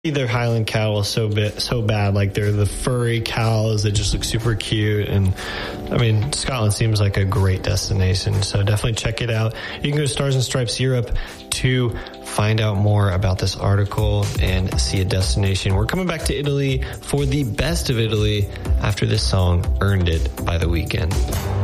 Their Highland cattle is so bad. Like, they're the furry cows that just look super cute. And I mean, Scotland seems like a great destination. So definitely check it out. You can go to Stars and Stripes Europe to find out more about this article and see a destination. We're coming back to Italy for the best of Italy after this song, Earned It by The Weeknd.